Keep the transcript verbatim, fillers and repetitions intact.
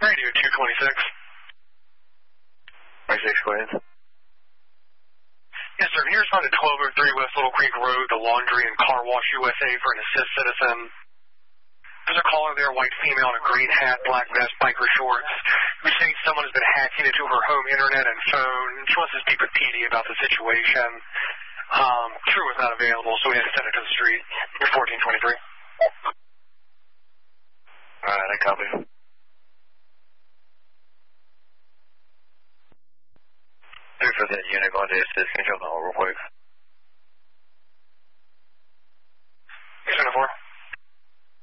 Radio two twenty-six. twenty-six, go ahead. Yes, sir. I'm here responding to twelve oh three West Little Creek Road, the Laundry and Car Wash U S A for an assist citizen. There's a caller there, white female in a green hat, black vest, biker shorts. We say someone has been hacking into her home internet and phone. She wants to speak with P D about the situation. Um, True was not available, so we had to send it to the street. You're fourteen twenty-three. All right, I copy. Three for that unit going to assist. Can you jump on hold real quick?